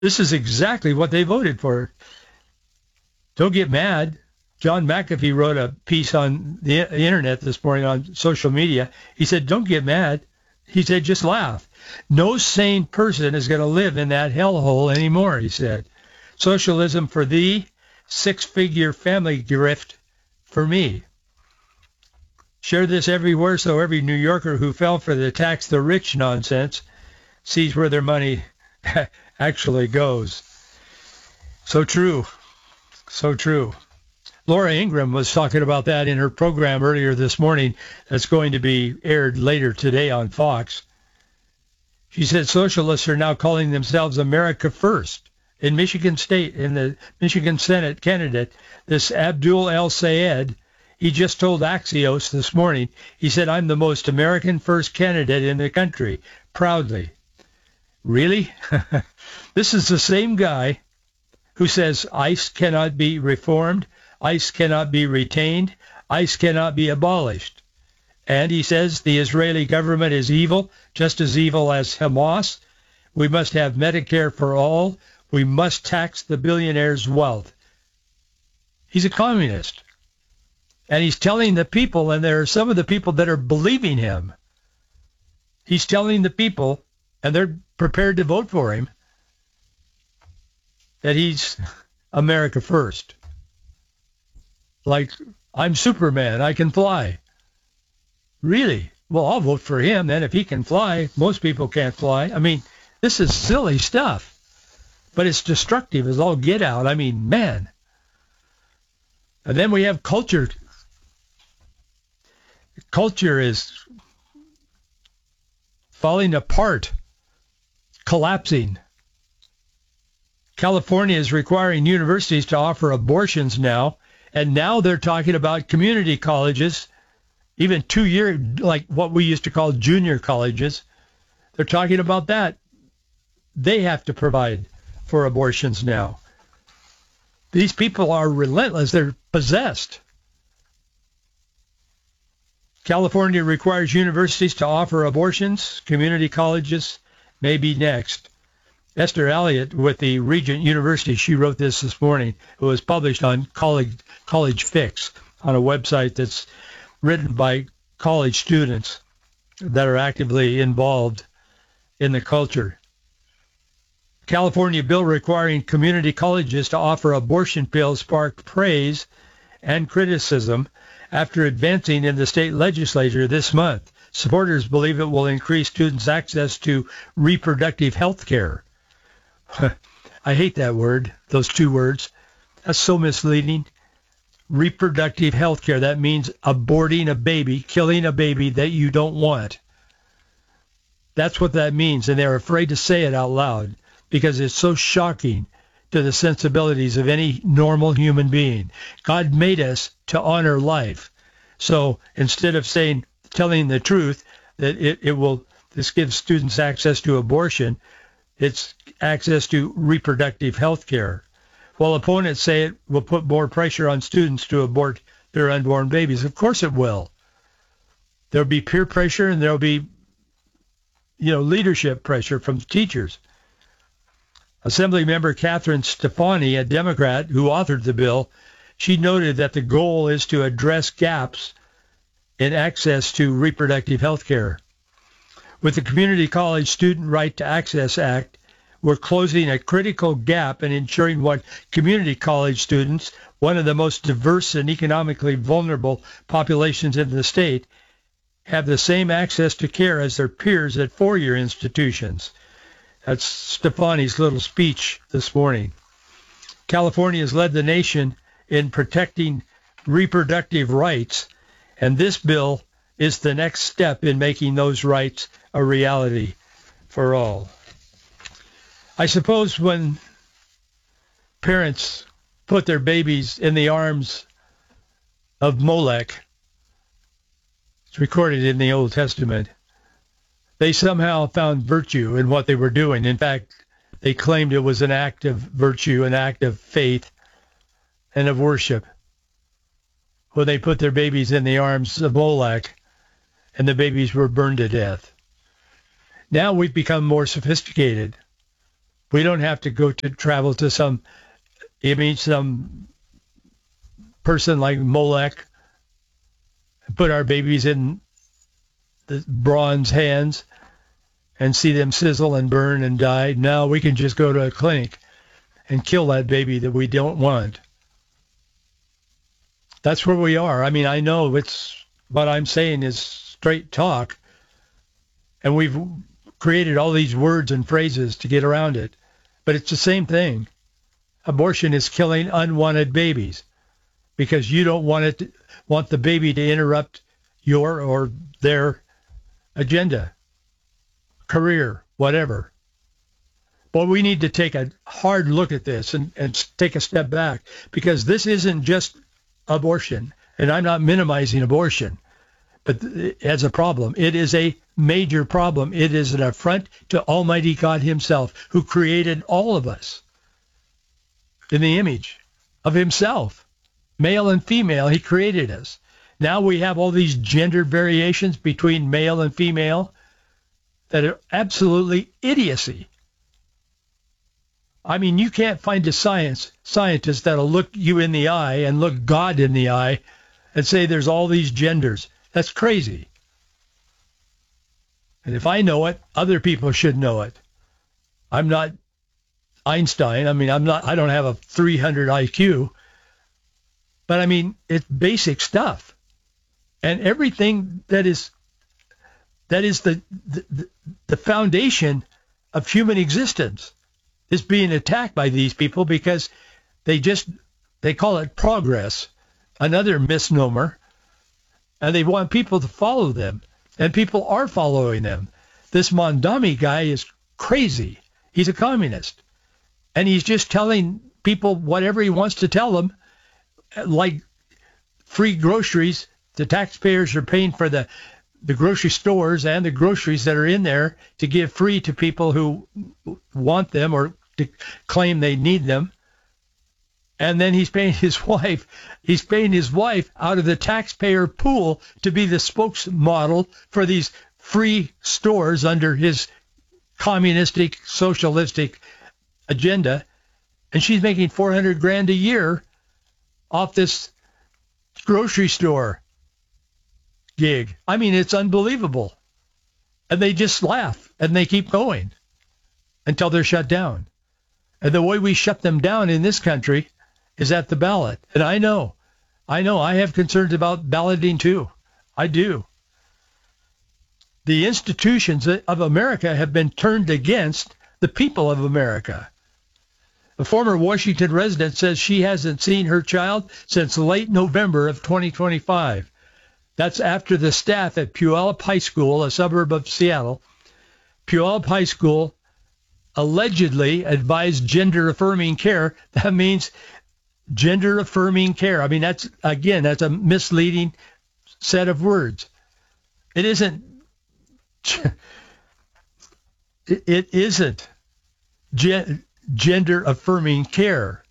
This is exactly what they voted for. Don't get mad. John McAfee wrote a piece on the internet this morning on social media. He said, don't get mad. He said, just laugh. No sane person is going to live in that hellhole anymore, he said. Socialism for thee, six-figure family grift for me. Share this everywhere so every New Yorker who fell for the tax the rich nonsense sees where their money actually goes. So true. So true. Laura Ingraham was talking about that in her program earlier this morning that's going to be aired later today on Fox. She said socialists are now calling themselves America First. In Michigan State, in the Michigan Senate candidate, this Abdul El-Sayed, he just told Axios this morning, he said, I'm the most American First candidate in the country, proudly. Really? This is the same guy who says ICE cannot be reformed, ICE cannot be retained, ICE cannot be abolished. And he says the Israeli government is evil, just as evil as Hamas. We must have Medicare for all. We must tax the billionaires' wealth. He's a communist. And he's telling the people, and there are some of the people that are believing him. He's telling the people, and they're prepared to vote for him, that he's America First. Like, I'm Superman, I can fly. Really? Well, I'll vote for him then if he can fly. Most people can't fly. I mean, this is silly stuff. But it's destructive as all get out. I mean, man. And then we have culture. Culture is falling apart, collapsing. California is requiring universities to offer abortions now, and now they're talking about community colleges, even 2-year, like what we used to call junior colleges. They're talking about that. They have to provide for abortions now. These people are relentless. They're possessed. California requires universities to offer abortions. Community colleges may be next. Esther Elliott with the Regent University, she wrote this morning. It was published on College Fix, on a website that's written by college students that are actively involved in the culture. California bill requiring community colleges to offer abortion pills sparked praise and criticism after advancing in the state legislature this month. Supporters believe it will increase students' access to reproductive health care. I hate that word, those two words. That's so misleading. Reproductive health care, that means aborting a baby, killing a baby that you don't want. That's what that means, and they're afraid to say it out loud because it's so shocking to the sensibilities of any normal human being. God made us to honor life. So instead of telling the truth that this gives students access to abortion, it's access to reproductive health care. While opponents say it will put more pressure on students to abort their unborn babies. Of course it will. There'll be peer pressure and there'll be, leadership pressure from teachers. Assemblymember Catherine Stefani, a Democrat who authored the bill, she noted that the goal is to address gaps in access to reproductive health care. With the Community College Student Right to Access Act, we're closing a critical gap in ensuring what community college students, one of the most diverse and economically vulnerable populations in the state, have the same access to care as their peers at four-year institutions. That's Stefani's little speech this morning. California has led the nation in protecting reproductive rights, and this bill is the next step in making those rights a reality for all. I suppose when parents put their babies in the arms of Molech, it's recorded in the Old Testament, they somehow found virtue in what they were doing. In fact, they claimed it was an act of virtue, an act of faith, and of worship. When they put their babies in the arms of Molech, and the babies were burned to death. Now we've become more sophisticated. We don't have to travel to some person like Molech, put our babies in the bronze hands and see them sizzle and burn and die. Now we can just go to a clinic and kill that baby that we don't want. That's where we are. I mean, I know what I'm saying is straight talk, and we've created all these words and phrases to get around it, but it's the same thing. Abortion is killing unwanted babies because you don't want the baby to interrupt your or their agenda, career, whatever. But we need to take a hard look at this and take a step back, because this isn't just abortion, and I'm not minimizing abortion, but as a problem, it is a major problem. It is an affront to Almighty God himself, who created all of us in the image of himself. Male and female, he created us. Now we have all these gender variations between male and female that are absolutely idiocy. I mean, you can't find a scientist that'll look you in the eye and look God in the eye and say there's all these genders. That's crazy. And if I know it, other people should know it. I'm not Einstein. I mean, I don't have a 300 IQ, but I mean, it's basic stuff. And everything that is the foundation of human existence is being attacked by these people because they call it progress, another misnomer, and they want people to follow them, and people are following them. This Mondami guy is crazy. He's a communist, and he's just telling people whatever he wants to tell them, like free groceries. The taxpayers are paying for the grocery stores and the groceries that are in there to give free to people who want them or to claim they need them. And then he's paying his wife out of the taxpayer pool to be the spokesmodel for these free stores under his communistic, socialistic agenda. And she's making $400,000 a year off this grocery store gig. I mean, it's unbelievable. And they just laugh and they keep going until they're shut down. And the way we shut them down in this country is at the ballot. And I know, I have concerns about balloting too. I do. The institutions of America have been turned against the people of America. A former Washington resident says she hasn't seen her child since late November of 2025. That's after the staff at Puyallup High School, a suburb of Seattle, Puyallup High School, allegedly advised gender-affirming care. That means gender-affirming care. I mean, that's a misleading set of words. It isn't. It isn't gender-affirming care.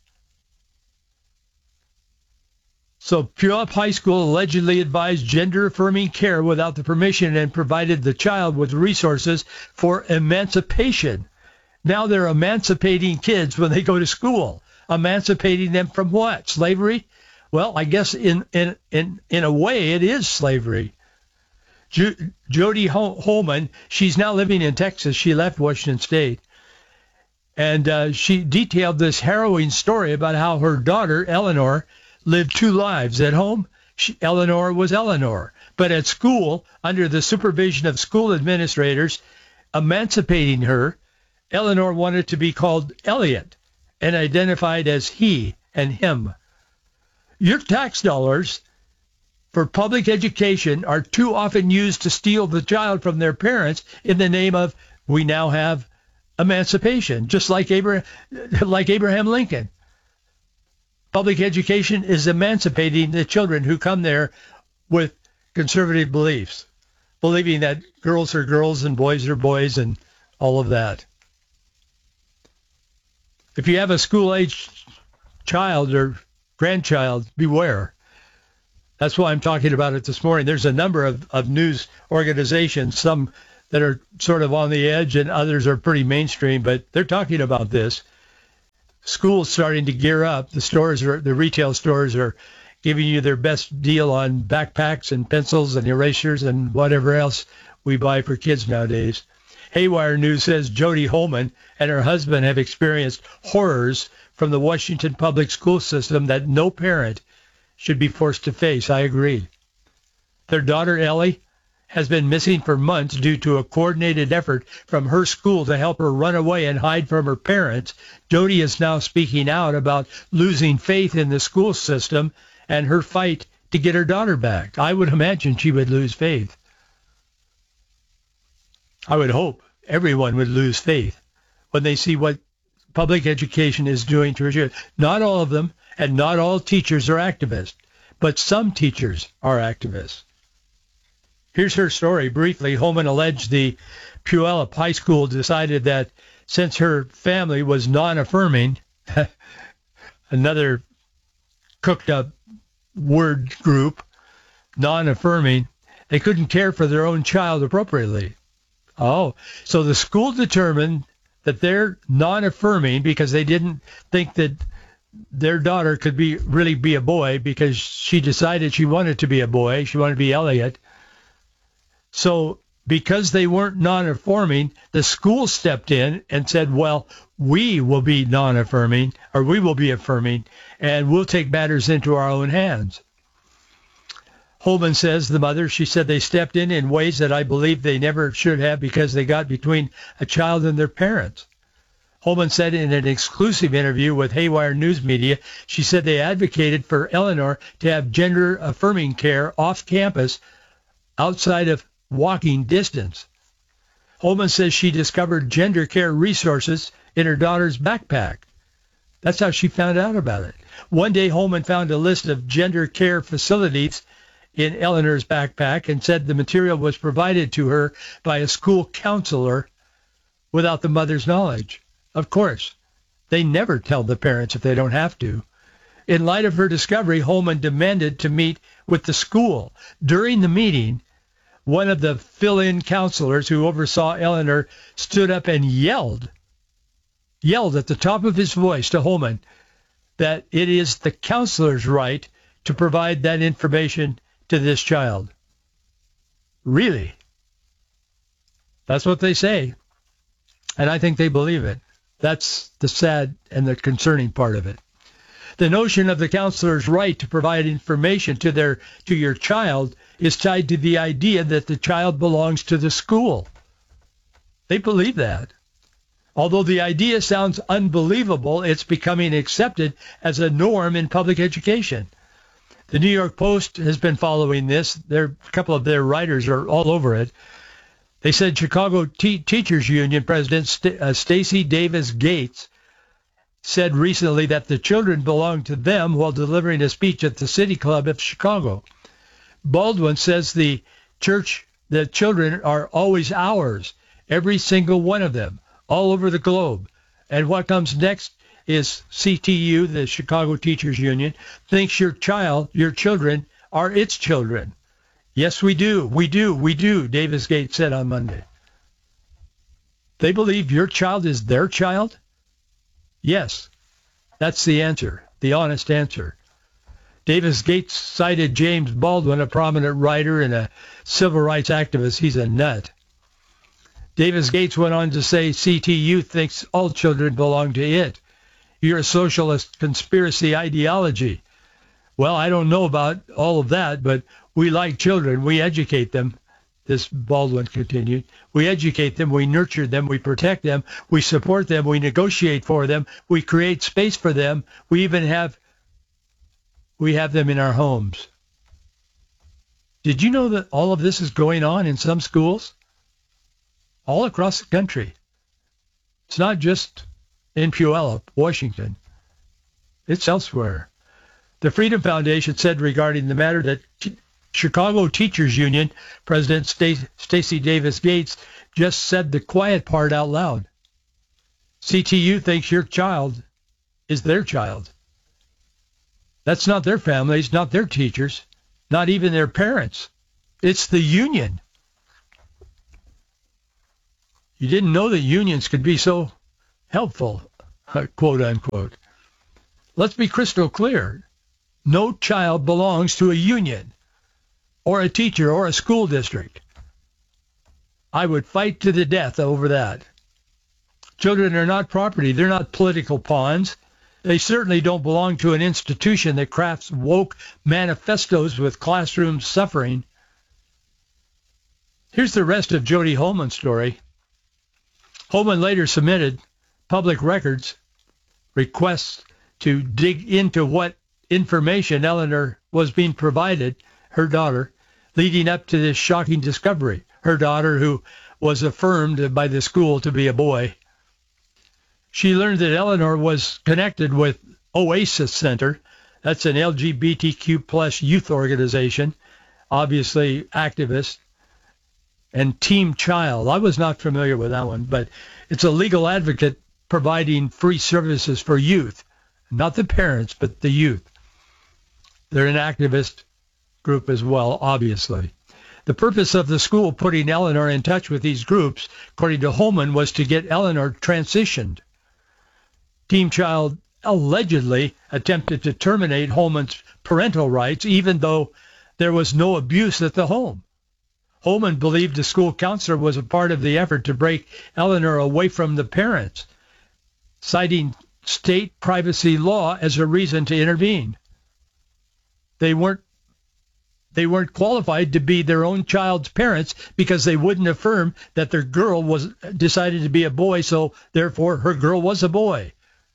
So Puyallup High School allegedly advised gender-affirming care without the permission and provided the child with resources for emancipation. Now they're emancipating kids when they go to school. Emancipating them from what? Slavery? Well, I guess in a way it is slavery. Jody Holman, she's now living in Texas. She left Washington State. And she detailed this harrowing story about how her daughter, Eleanor, lived two lives. At home, Eleanor was Eleanor. But at school, under the supervision of school administrators emancipating her, Eleanor wanted to be called Elliot and identified as he and him. Your tax dollars for public education are too often used to steal the child from their parents in the name of, we now have emancipation, just like Abraham Lincoln. Public education is emancipating the children who come there with conservative beliefs, believing that girls are girls and boys are boys and all of that. If you have a school-aged child or grandchild, beware. That's why I'm talking about it this morning. There's a number of news organizations, some that are sort of on the edge, and others are pretty mainstream, but they're talking about this. Schools starting to gear up. The retail stores are giving you their best deal on backpacks and pencils and erasers and whatever else we buy for kids nowadays. Haywire News says Jody Holman and her husband have experienced horrors from the Washington public school system that no parent should be forced to face. I agree. Their daughter, Ellie, has been missing for months due to a coordinated effort from her school to help her run away and hide from her parents. Jody is now speaking out about losing faith in the school system and her fight to get her daughter back. I would imagine she would lose faith. I would hope everyone would lose faith when they see what public education is doing to children. Not all of them, and not all teachers are activists, but some teachers are activists. Here's her story briefly. Holman alleged the Puyallup High School decided that since her family was non-affirming, another cooked-up word group, non-affirming, they couldn't care for their own child appropriately. Oh, so the school determined that they're non-affirming because they didn't think that their daughter could really be a boy, because she decided she wanted to be a boy. She wanted to be Elliot. So because they weren't non-affirming, the school stepped in and said, well, we will be non-affirming, or we will be affirming, and we'll take matters into our own hands. Holman says, the mother, she said they stepped in ways that I believe they never should have because they got between a child and their parents. Holman said in an exclusive interview with Haywire News Media, she said they advocated for Eleanor to have gender-affirming care off campus outside of walking distance. Holman says she discovered gender care resources in her daughter's backpack. That's how she found out about it. One day, Holman found a list of gender care facilities in Eleanor's backpack and said the material was provided to her by a school counselor without the mother's knowledge. Of course, they never tell the parents if they don't have to. In light of her discovery, Holman demanded to meet with the school. During the meeting, one of the fill-in counselors who oversaw Eleanor stood up and yelled at the top of his voice to Holman that it is the counselor's right to provide that information to this child. Really? That's what they say. And I think they believe it. That's the sad and the concerning part of it. The notion of the counselor's right to provide information to your child is tied to the idea that the child belongs to the school. They believe that. Although the idea sounds unbelievable, it's becoming accepted as a norm in public education. The New York Post has been following this. A couple of their writers are all over it. They said Chicago Teachers Union President Stacey Davis Gates said recently that the children belong to them while delivering a speech at the City Club of Chicago. Baldwin says the children are always ours, every single one of them, all over the globe. And what comes next is CTU, the Chicago Teachers Union, thinks your children are its children. Yes, we do, Davis Gates said on Monday. They believe your child is their child? Yes, that's the answer, the honest answer. Davis Gates cited James Baldwin, a prominent writer and a civil rights activist. He's a nut. Davis Gates went on to say CTU thinks all children belong to it. You're a socialist conspiracy ideology. Well, I don't know about all of that, but we like children. We educate them, this Baldwin continued. We educate them. We nurture them. We protect them. We support them. We negotiate for them. We create space for them. We even have them in our homes. Did you know that all of this is going on in some schools? All across the country. It's not just in Puyallup, Washington. It's elsewhere. The Freedom Foundation said regarding the matter that Chicago Teachers Union President Stacey Davis Gates just said the quiet part out loud. CTU thinks your child is their child. That's not their families, not their teachers, not even their parents. It's the union. You didn't know that unions could be so helpful, quote unquote. Let's be crystal clear. No child belongs to a union or a teacher or a school district. I would fight to the death over that. Children are not property. They're not political pawns. They certainly don't belong to an institution that crafts woke manifestos with classroom suffering. Here's the rest of Jody Holman's story. Holman later submitted public records requests to dig into what information Eleanor was being provided, her daughter, leading up to this shocking discovery. Her daughter, who was affirmed by the school to be a boy. She learned that Eleanor was connected with Oasis Center. That's an LGBTQ plus youth organization, obviously activist, and Team Child. I was not familiar with that one, but it's a legal advocate providing free services for youth, not the parents, but the youth. They're an activist group as well, obviously. The purpose of the school putting Eleanor in touch with these groups, according to Holman, was to get Eleanor transitioned. Team Child allegedly attempted to terminate Holman's parental rights, even though there was no abuse at the home. Holman believed the school counselor was a part of the effort to break Eleanor away from the parents, citing state privacy law as a reason to intervene. They weren't qualified to be their own child's parents because they wouldn't affirm that their girl was decided to be a boy, so therefore her girl was a boy.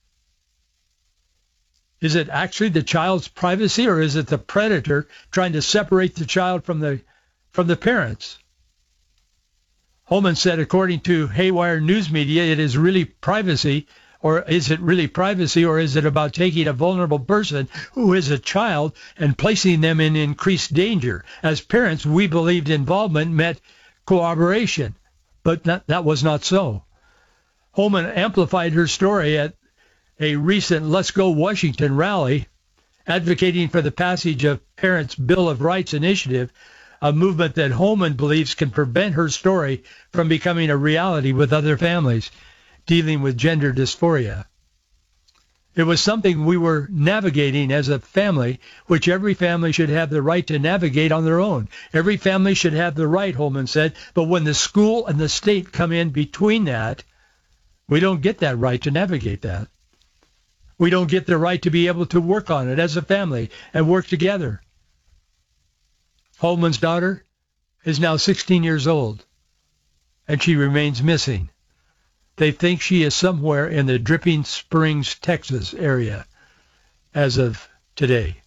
Is it actually the child's privacy, or is it the predator trying to separate the child from the parents? Holman said, according to Haywire News Media, it is really privacy, or is it really privacy, or is it about taking a vulnerable person who is a child and placing them in increased danger? As parents, we believed involvement meant cooperation, but that was not so. Holman amplified her story at a recent Let's Go Washington rally, advocating for the passage of Parents' Bill of Rights initiative, a movement that Holman believes can prevent her story from becoming a reality with other families dealing with gender dysphoria. It was something we were navigating as a family, which every family should have the right to navigate on their own. Every family should have the right, Holman said, but when the school and the state come in between that, we don't get that right to navigate that. We don't get the right to be able to work on it as a family and work together. Holman's daughter is now 16 years old, and she remains missing. They think she is somewhere in the Dripping Springs, Texas area as of today.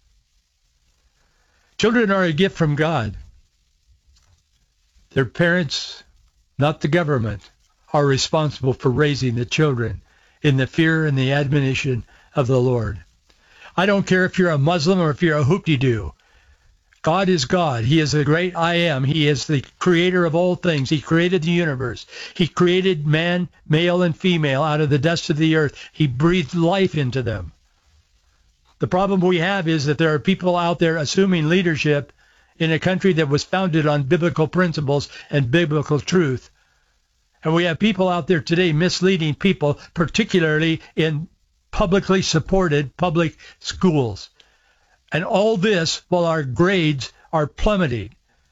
Children are a gift from God. Their parents, not the government, are responsible for raising the children in the fear and the admonition of the Lord. I don't care if you're a Muslim or if you're a hoop-de-doo. God is God. He is the great I am. He is the creator of all things. He created the universe. He created man, male and female, out of the dust of the earth. He breathed life into them. The problem we have is that there are people out there assuming leadership in a country that was founded on biblical principles and biblical truth. And we have people out there today misleading people, particularly in publicly supported public schools. And all this while our grades are plummeting.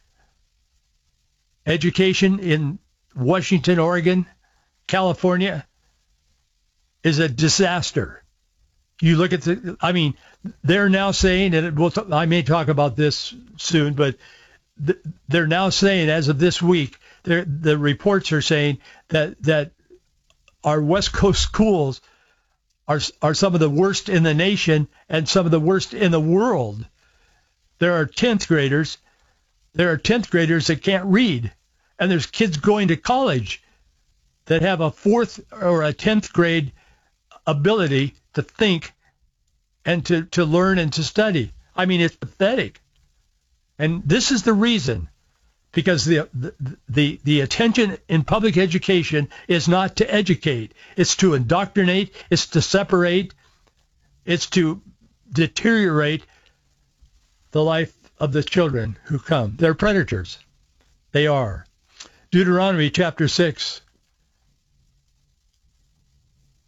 Education in Washington, Oregon, California is a disaster. You look at they're now saying, and I may talk about this soon, but they're now saying as of this week, the reports are saying that our West Coast schools are some of the worst in the nation and some of the worst in the world. There are 10th graders. There are 10th graders that can't read. And there's kids going to college that have a 4th or a 10th grade ability to think and to learn and to study. I mean, it's pathetic. And this is the reason. Because the attention in public education is not to educate. It's to indoctrinate. It's to separate. It's to deteriorate the life of the children who come. They're predators. They are. Deuteronomy chapter 6,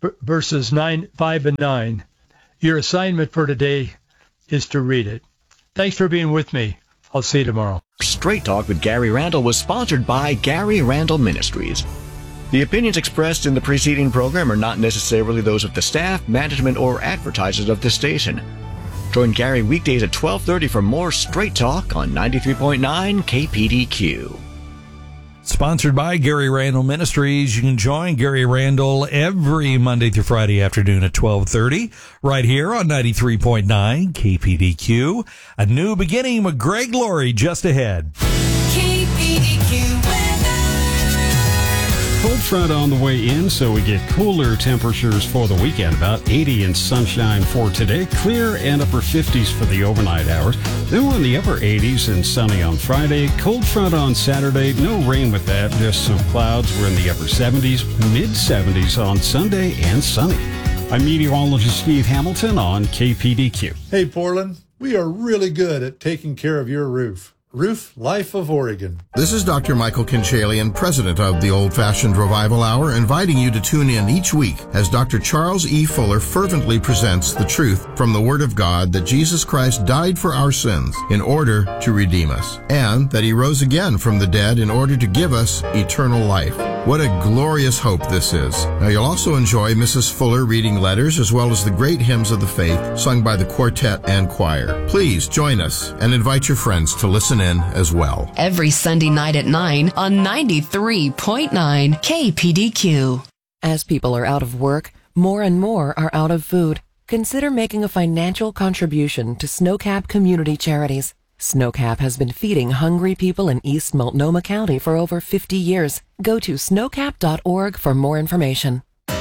verses 5 and 9. Your assignment for today is to read it. Thanks for being with me. I'll see you tomorrow. Straight Talk with Gary Randall was sponsored by Gary Randall Ministries. The opinions expressed in the preceding program are not necessarily those of the staff, management, or advertisers of this station. Join Gary weekdays at 12:30 for more Straight Talk on 93.9 KPDQ. Sponsored by Gary Randall Ministries. You can join Gary Randall every Monday through Friday afternoon at 12:30 right here on 93.9 KPDQ. A new beginning with Greg Laurie just ahead. KPDQ weather. Cold front on the way in, so we get cooler temperatures for the weekend. About 80 and sunshine for today. Clear and upper 50s for the overnight hours. Then we're in the upper 80s and sunny on Friday. Cold front on Saturday. No rain with that, just some clouds. We're in the upper 70s, mid 70s on Sunday and sunny. I'm meteorologist Steve Hamilton on KPDQ. Hey, Portland, we are really good at taking care of your roof. Roof Life of Oregon. This is Dr. Michael Kinchalian, president of the Old Fashioned Revival Hour, inviting you to tune in each week as Dr. Charles E. Fuller fervently presents the truth from the Word of God that Jesus Christ died for our sins in order to redeem us, and that he rose again from the dead in order to give us eternal life. What a glorious hope this is. Now, you'll also enjoy Mrs. Fuller reading letters as well as the great hymns of the faith sung by the quartet and choir. Please join us and invite your friends to listen in as well. Every Sunday night at 9 on 93.9 KPDQ. As people are out of work, more and more are out of food. Consider making a financial contribution to Snowcap Community Charities. Snowcap has been feeding hungry people in East Multnomah County for over 50 years. Go to snowcap.org for more information.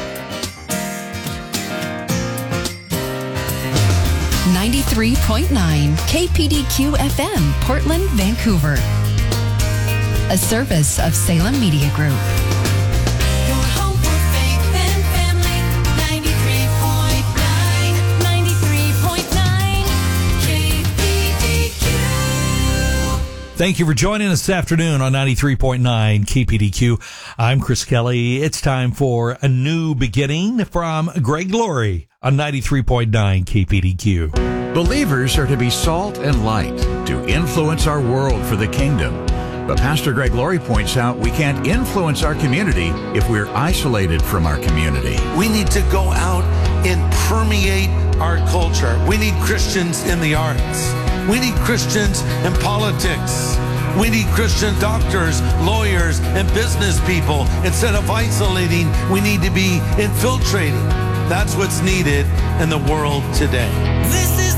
93.9 KPDQ FM, Portland, Vancouver. A service of Salem Media Group. Your home for faith and family. 93.9 KPDQ. Thank you for joining us this afternoon on 93.9 KPDQ. I'm Chris Kelly. It's time for a new beginning from Greg Laurie on 93.9 KPDQ. Believers are to be salt and light, to influence our world for the kingdom. But Pastor Greg Laurie points out we can't influence our community if we're isolated from our community. We need to go out and permeate our culture. We need Christians in the arts. We need Christians in politics. We need Christian doctors, lawyers, and business people. Instead of isolating, we need to be infiltrating. That's what's needed in the world today. This is